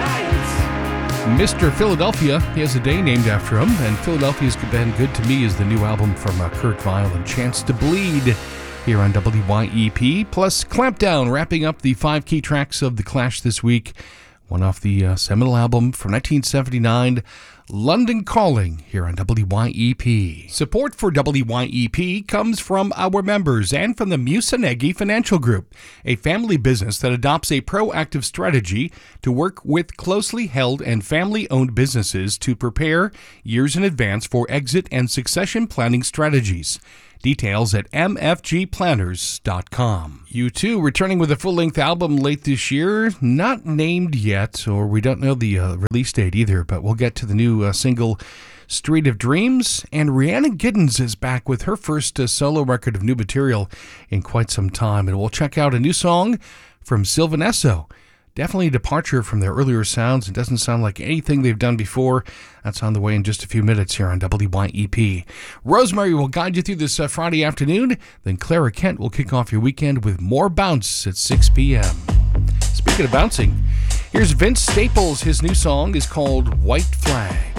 Mr. Philadelphia, he has a day named after him, and Philadelphia's Been Good to Me is the new album from Kurt Vile and Chance to Bleed here on WYEP, plus Clampdown wrapping up the 5 key tracks of The Clash this week, one off the seminal album from 1979, London Calling, here on WYEP. Support for WYEP comes from our members and from the Musanegi Financial Group, a family business that adopts a proactive strategy to work with closely held and family-owned businesses to prepare years in advance for exit and succession planning strategies. Details at mfgplanners.com. U2 returning with a full-length album late this year, not named yet, or we don't know the release date either, but we'll get to the new single Street of Dreams. And Rhiannon Giddens is back with her first solo record of new material in quite some time, and we'll check out a new song from Sylvan Esso. Definitely a departure from their earlier sounds. It doesn't sound like anything they've done before. That's on the way in just a few minutes here on WYEP. Rosemary will guide you through this Friday afternoon. Then Clara Kent will kick off your weekend with more bounce at 6 p.m. Speaking of bouncing, here's Vince Staples. His new song is called White Flag.